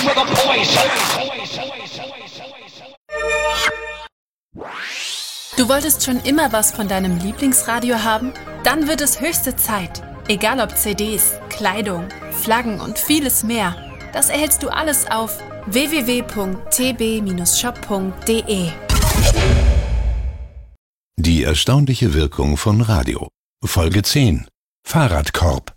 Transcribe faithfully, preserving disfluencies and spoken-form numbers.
with a poison. Du wolltest schon immer was von deinem Lieblingsradio haben? Dann wird es höchste Zeit. Egal ob C Ds, Kleidung, Flaggen und vieles mehr. Das erhältst du alles auf w w w punkt t b shop punkt d e. Die erstaunliche Wirkung von Radio. Folge zehn. Fahrradkorb.